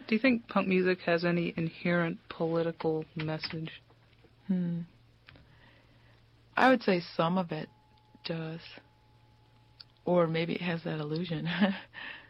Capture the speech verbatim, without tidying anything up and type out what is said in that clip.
Do you think punk music has any inherent political message? Hmm. I would say some of it does. Or maybe it has that illusion.